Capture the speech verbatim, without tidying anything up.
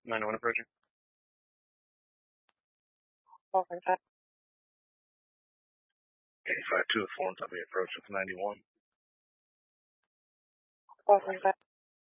nine one approaching. four forty-five. eight five two, four on top of the approach with ninety-one. four forty-five.